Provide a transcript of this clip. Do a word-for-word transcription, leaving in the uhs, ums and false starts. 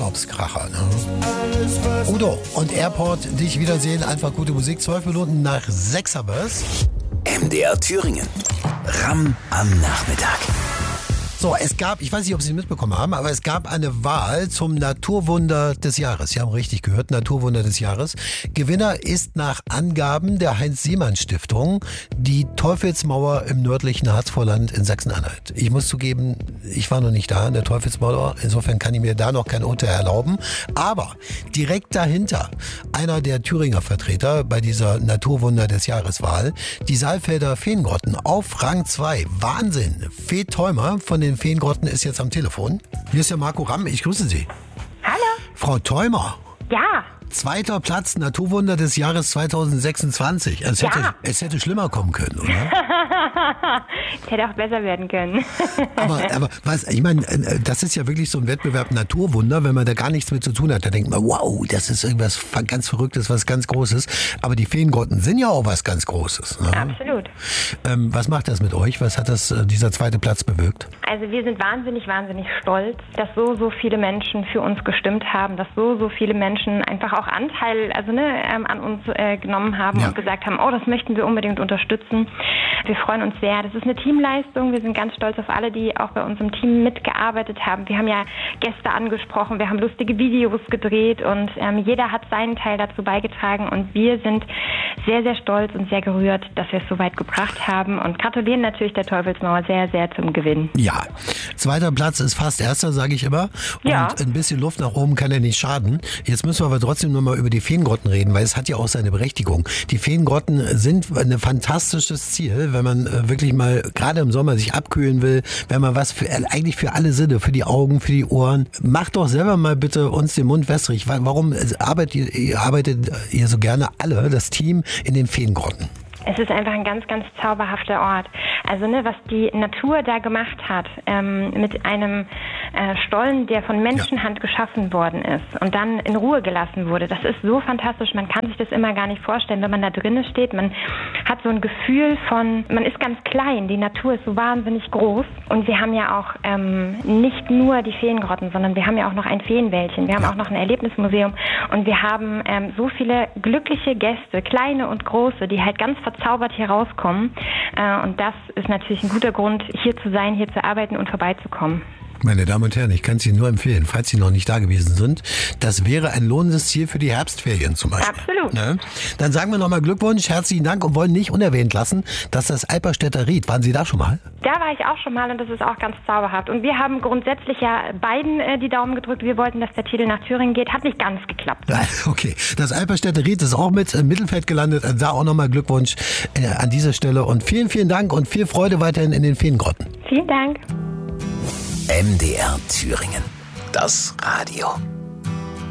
Urlaubskracher. Ne? Udo und Airport, dich wiedersehen. Einfach gute Musik. Zwölf Minuten nach sechs haben wir's. M D R Thüringen. Ram am Nachmittag. So, es gab, ich weiß nicht, ob Sie mitbekommen haben, aber es gab eine Wahl zum Naturwunder des Jahres. Sie haben richtig gehört, Naturwunder des Jahres. Gewinner ist nach Angaben der Heinz-Siemann-Stiftung die Teufelsmauer im nördlichen Harzvorland in Sachsen-Anhalt. Ich muss zugeben, ich war noch nicht da in der Teufelsmauer. Insofern kann ich mir da noch kein Urteil erlauben. Aber direkt dahinter einer der Thüringer Vertreter bei dieser Naturwunder des Jahreswahl, die Saalfelder Feengrotten auf Rang zwei. Wahnsinn! Fee Theumer von den Feengrotten ist jetzt am Telefon. Hier ist der Marco Ramm, ich grüße Sie. Hallo. Frau Theumer. Ja. Zweiter Platz, Naturwunder des Jahres zweitausendsechsundzwanzig. Es hätte, Ja. es hätte schlimmer kommen können, oder? Es hätte auch besser werden können. aber, aber was, ich meine, das ist ja wirklich so ein Wettbewerb Naturwunder, wenn man da gar nichts mit zu tun hat. Da denkt man, wow, das ist irgendwas ganz Verrücktes, was ganz Großes. Aber die Feengrotten sind ja auch was ganz Großes. Ne? Absolut. Ähm, was macht das mit euch? Was hat das, dieser zweite Platz bewirkt? Also wir sind wahnsinnig, wahnsinnig stolz, dass so, so viele Menschen für uns gestimmt haben, dass so, so viele Menschen einfach auch Anteil also ne, ähm, an uns äh, genommen haben, ja, und gesagt haben, oh, das möchten wir unbedingt unterstützen. Wir freuen uns sehr. Das ist eine Teamleistung. Wir sind ganz stolz auf alle, die auch bei uns im Team mitgearbeitet haben. Wir haben ja Gäste angesprochen, wir haben lustige Videos gedreht und ähm, jeder hat seinen Teil dazu beigetragen und wir sind sehr, sehr stolz und sehr gerührt, dass wir es so weit gebracht haben und gratulieren natürlich der Teufelsmauer sehr, sehr zum Gewinn. Ja, zweiter Platz ist fast erster, sage ich immer. Und ja, ein bisschen Luft nach oben kann ja nicht schaden. Jetzt müssen wir aber trotzdem nur mal über die Feengrotten reden, weil es hat ja auch seine Berechtigung. Die Feengrotten sind ein fantastisches Ziel, wenn man wirklich mal gerade im Sommer sich abkühlen will, wenn man was für, eigentlich für alle Sinne, für die Augen, für die Ohren. Macht doch selber mal bitte uns den Mund wässrig. Warum arbeitet ihr, arbeitet ihr so gerne alle, das Team, in den Feengrotten? Es ist einfach ein ganz, ganz zauberhafter Ort. Also ne, was die Natur da gemacht hat, ähm, mit einem äh, Stollen, der von Menschenhand geschaffen worden ist und dann in Ruhe gelassen wurde, das ist so fantastisch. Man kann sich das immer gar nicht vorstellen, wenn man da drinnen steht. Man hat so ein Gefühl von, man ist ganz klein, die Natur ist so wahnsinnig groß. Und wir haben ja auch ähm, nicht nur die Feengrotten, sondern wir haben ja auch noch ein Feenwäldchen. Wir haben auch noch ein Erlebnismuseum und wir haben ähm, so viele glückliche Gäste, kleine und große, die halt ganz verzaubert hier rauskommen. Äh, und das ist natürlich ein guter Grund, hier zu sein, hier zu arbeiten und vorbeizukommen. Meine Damen und Herren, ich kann es Ihnen nur empfehlen, falls Sie noch nicht da gewesen sind. Das wäre ein lohnendes Ziel für die Herbstferien zum Beispiel. Absolut. Ne? Dann sagen wir nochmal Glückwunsch, herzlichen Dank und wollen nicht unerwähnt lassen, dass das Alperstädter Ried, waren Sie da schon mal? Da war ich auch schon mal und das ist auch ganz zauberhaft. Und wir haben grundsätzlich ja beiden äh, die Daumen gedrückt. Wir wollten, dass der Titel nach Thüringen geht. Hat nicht ganz geklappt. Okay, das Alperstädter Ried ist auch mit im Mittelfeld gelandet. Also da auch nochmal Glückwunsch äh, an dieser Stelle und vielen, vielen Dank und viel Freude weiterhin in den Feengrotten. Vielen Dank. M D R Thüringen. Das Radio.